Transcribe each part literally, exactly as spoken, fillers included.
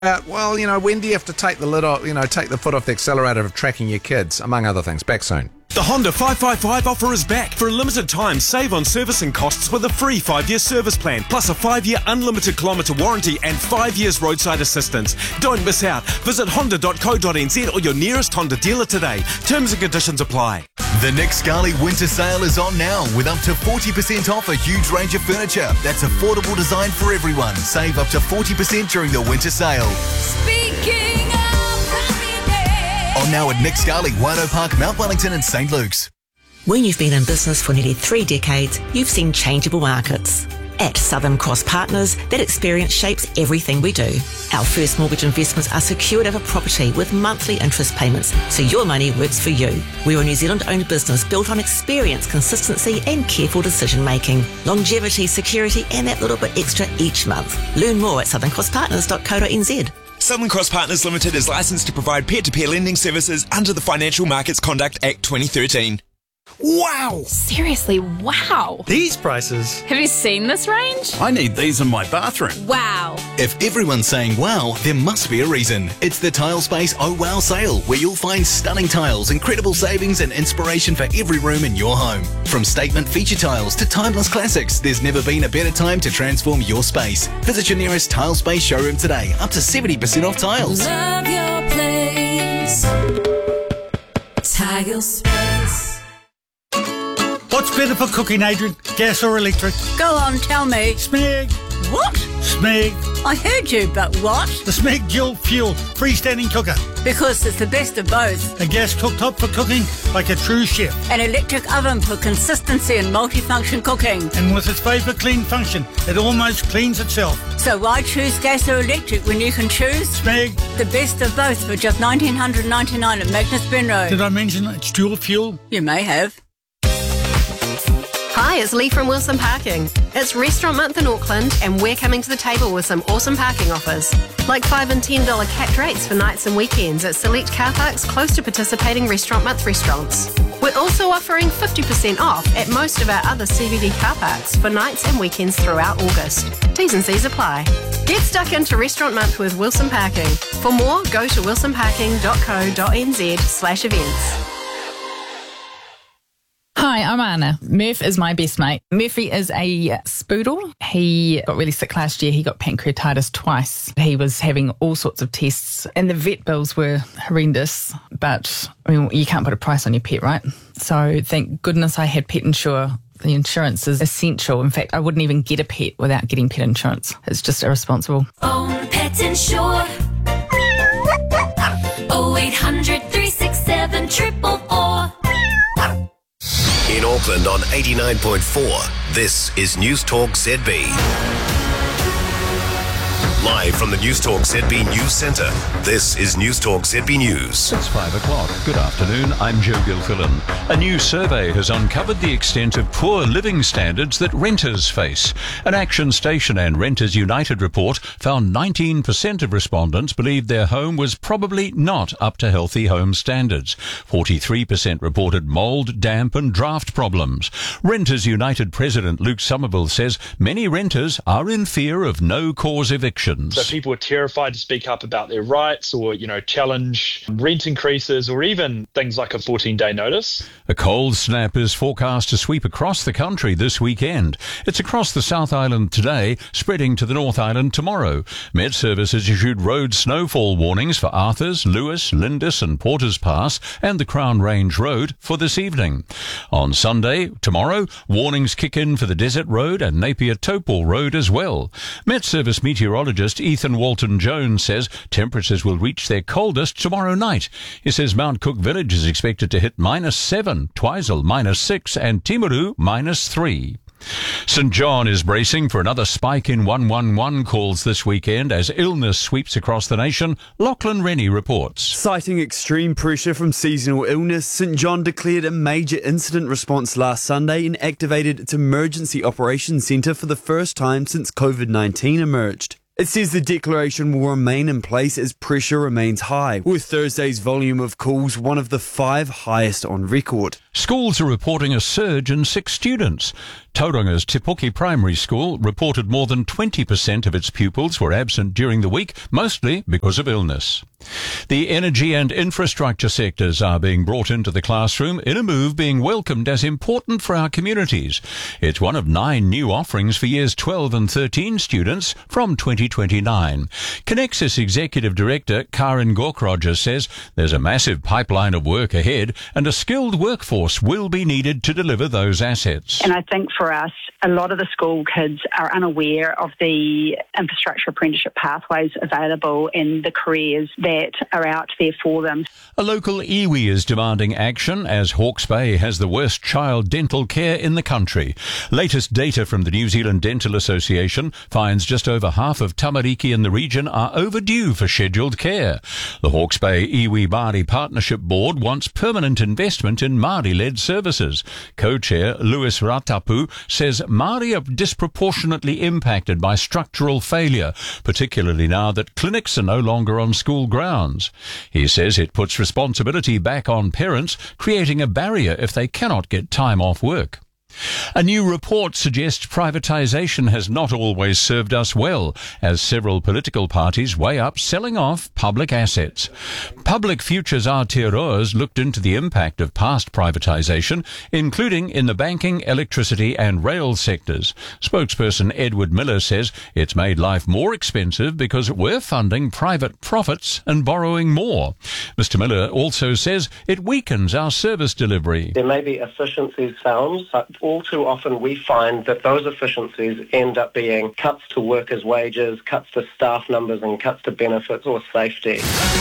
Uh, well, you know, when do you have to take the lid off, you know, take the foot off the accelerator of tracking your kids, among other things. Back soon. The Honda five five five offer is back. For a limited time, save on servicing costs with a free five-year service plan, plus a five-year unlimited kilometre warranty and five years roadside assistance. Don't miss out. Visit honda dot co dot n z or your nearest Honda dealer today. Terms and conditions apply. The Nick Scully winter sale is on now with up to forty percent off a huge range of furniture. That's affordable design for everyone. Save up to forty percent during the winter sale. Speaking of On now at Nick Scully, Wino Park, Mount Wellington and St Luke's. When you've been in business for nearly three decades, you've seen changeable markets. At Southern Cross Partners, that experience shapes everything we do. Our first mortgage investments are secured over property with monthly interest payments, so your money works for you. We're a New Zealand-owned business built on experience, consistency and careful decision-making. Longevity, security and that little bit extra each month. Learn more at southern cross partners dot co dot n z. Southern Cross Partners Limited is licensed to provide peer-to-peer lending services under the Financial Markets Conduct Act twenty thirteen. Wow! Seriously, wow! These prices. Have you seen this range? I need these in my bathroom. Wow! If everyone's saying wow, there must be a reason. It's the Tile Space Oh Wow sale, where you'll find stunning tiles, incredible savings and inspiration for every room in your home. From statement feature tiles to timeless classics, there's never been a better time to transform your space. Visit your nearest Tile Space showroom today. Up to seventy percent off tiles. Love your place. Tile Space. What's better for cooking, Adrian? Gas or electric? Go on, tell me. Smeg. What? Smeg. I heard you, but what? The Smeg Dual Fuel freestanding cooker. Because it's the best of both. A gas cooktop for cooking like a true chef. An electric oven for consistency and multifunction cooking. And with its Vapor Clean function, it almost cleans itself. So why choose gas or electric when you can choose Smeg? The best of both for just one thousand nine hundred ninety-nine dollars at Magnus Benroe. Did I mention it's dual fuel? You may have. Hi, it's Lee from Wilson Parking. It's Restaurant Month in Auckland and we're coming to the table with some awesome parking offers. Like five dollars and ten dollars capped rates for nights and weekends at select car parks close to participating Restaurant Month restaurants. We're also offering fifty percent off at most of our other C B D car parks for nights and weekends throughout August. T's and C's apply. Get stuck into Restaurant Month with Wilson Parking. For more, go to wilson parking dot co dot n z slash events. Hi, I'm Anna. Murph is my best mate. Murphy is a spoodle. He got really sick last year. He got pancreatitis twice. He was having all sorts of tests and the vet bills were horrendous. But, I mean, you can't put a price on your pet, right? So thank goodness I had Pet Insure. The insurance is essential. In fact, I wouldn't even get a pet without getting pet insurance. It's just irresponsible. Own Pet Insure. oh eight hundred, three six seven, four four four. In Auckland on eighty-nine point four, this is News Talk Z B. Live from the News Talk Z B News Centre, this is News Talk Z B News. It's five o'clock. Good afternoon, I'm Joe Gilfillan. A new survey has uncovered the extent of poor living standards that renters face. An Action Station and Renters United report found nineteen percent of respondents believed their home was probably not up to healthy home standards. forty-three percent reported mould, damp and draft problems. Renters United President Luke Somerville says many renters are in fear of no-cause evictions. So people are terrified to speak up about their rights or, you know, challenge rent increases or even things like a fourteen-day notice. A cold snap is forecast to sweep across the country this weekend. It's across the South Island today, spreading to the North Island tomorrow. Met Service has issued road snowfall warnings for Arthurs, Lewis, Lindis and Porters Pass and the Crown Range Road for this evening. On Sunday, tomorrow, warnings kick in for the Desert Road and Napier Topol Road as well. Met Service meteorologist Ethan Walton-Jones says temperatures will reach their coldest tomorrow night. He says Mount Cook Village is expected to hit minus seven, Twizel minus six and Timaru minus three. St John is bracing for another spike in one one one calls this weekend as illness sweeps across the nation. Lachlan Rennie reports. Citing extreme pressure from seasonal illness, St John declared a major incident response last Sunday and activated its Emergency Operations Centre for the first time since COVID nineteen emerged. It says the declaration will remain in place as pressure remains high, with Thursday's volume of calls one of the five highest on record. Schools are reporting a surge in sick students. Tauranga's Te Puke Primary School reported more than twenty percent of its pupils were absent during the week, mostly because of illness. The energy and infrastructure sectors are being brought into the classroom in a move being welcomed as important for our communities. It's one of nine new offerings for years twelve and thirteen students from twenty twenty-nine. Connexus Executive Director Karen Gorkroger says there's a massive pipeline of work ahead and a skilled workforce will be needed to deliver those assets. And I think for us, a lot of the school kids are unaware of the infrastructure apprenticeship pathways available and the careers that are out there for them. A local iwi is demanding action as Hawke's Bay has the worst child dental care in the country. Latest data from the New Zealand Dental Association finds just over half of tamariki in the region are overdue for scheduled care. The Hawke's Bay Iwi Māori Partnership Board wants permanent investment in Māori-led services. Co-chair Lewis Ratapu says Māori are disproportionately impacted by structural failure, particularly now that clinics are no longer on school grounds. He says it puts responsibility back on parents, creating a barrier if they cannot get time off work. A new report suggests privatisation has not always served us well, as several political parties weigh up selling off public assets. Public Futures Aotearoa's looked into the impact of past privatisation, including in the banking, electricity and rail sectors. Spokesperson Edward Miller says it's made life more expensive because we're funding private profits and borrowing more. Mister Miller also says it weakens our service delivery. There may be efficiencies found, but all too often we find that those efficiencies end up being cuts to workers' wages, cuts to staff numbers and cuts to benefits or safety.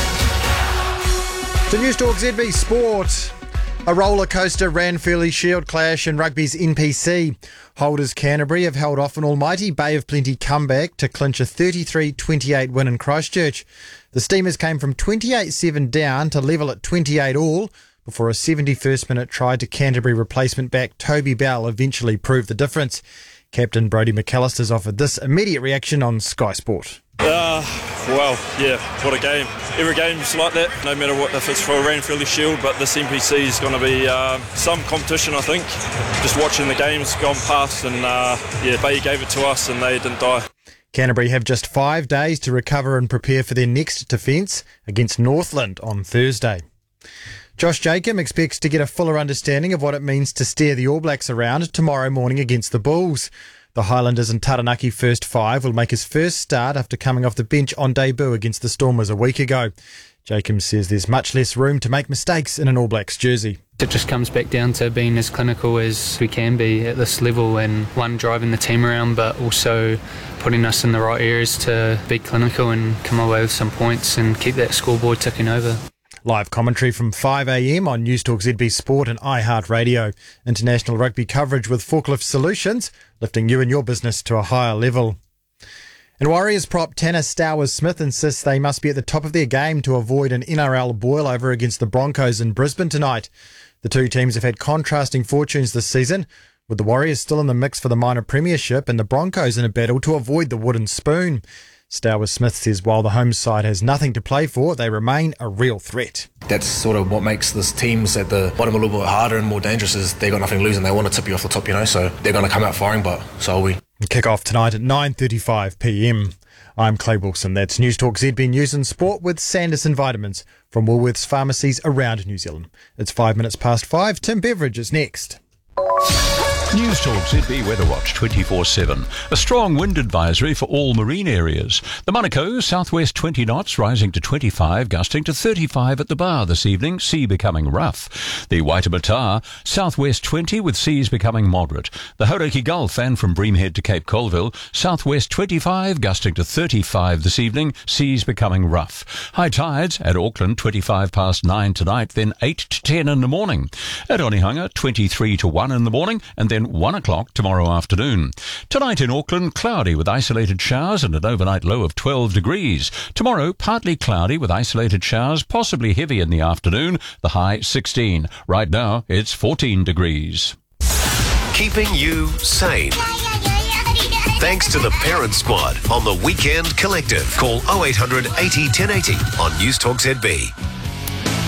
To News Talk Z B Sport. A roller coaster Ranfurly Shield clash in rugby's N P C. Holders Canterbury have held off an almighty Bay of Plenty comeback to clinch a thirty-three twenty-eight win in Christchurch. The Steamers came from twenty-eight seven down to level at twenty-eight all, before a seventy-first minute try to Canterbury replacement back Toby Bell eventually proved the difference. Captain Brodie McAllister's offered this immediate reaction on Sky Sport. Uh, well, yeah, what a game. Every game's like that, no matter what, if it's for a Ranfurly Shield, but this N P C is going to be uh, some competition, I think. Just watching the games gone past and, uh, yeah, Bay gave it to us and they didn't die. Canterbury have just five days to recover and prepare for their next defence against Northland on Thursday. Josh Jacob expects to get a fuller understanding of what it means to steer the All Blacks around tomorrow morning against the Bulls. The Highlanders and Taranaki first five will make his first start after coming off the bench on debut against the Stormers a week ago. Jacob says there's much less room to make mistakes in an All Blacks jersey. It just comes back down to being as clinical as we can be at this level and one, driving the team around, but also putting us in the right areas to be clinical and come away with some points and keep that scoreboard ticking over. Live commentary from five a m on News Talk Z B Sport and iHeartRadio. International rugby coverage with Forklift Solutions, lifting you and your business to a higher level. And Warriors prop Tanner Stowers-Smith insists they must be at the top of their game to avoid an N R L boil-over against the Broncos in Brisbane tonight. The two teams have had contrasting fortunes this season, with the Warriors still in the mix for the minor premiership and the Broncos in a battle to avoid the wooden spoon. Stowers-Smith says while the home side has nothing to play for, they remain a real threat. That's sort of what makes this teams at the bottom a little bit harder and more dangerous is they've got nothing to lose and they want to tip you off the top, you know, so they're going to come out firing, but so are we. Kick off tonight at nine thirty-five p m. I'm Clay Wilson. That's News Talk Z B News and Sport with Sanderson Vitamins from Woolworths pharmacies around New Zealand. It's five minutes past five. Tim Beveridge is next. News Talk Z B Weather Watch twenty-four seven. A strong wind advisory for all marine areas. The Monaco, southwest twenty knots, rising to twenty-five, gusting to thirty-five at the bar this evening, sea becoming rough. The Waitemata, southwest twenty with seas becoming moderate. The Hauraki Gulf and from Breamhead to Cape Colville, southwest twenty-five, gusting to thirty-five this evening, seas becoming rough. High tides at Auckland, twenty-five past nine tonight, then eight to ten in the morning. At Onehunga, twenty-three to one in the morning, and then one o'clock tomorrow afternoon. Tonight in Auckland, cloudy with isolated showers and an overnight low of twelve degrees. Tomorrow, partly cloudy with isolated showers, possibly heavy in the afternoon, the high sixteen. Right now, it's fourteen degrees. Keeping you sane. Thanks to the Parent Squad on the Weekend Collective. Call oh eight hundred eighty ten eighty on News Talk Z B.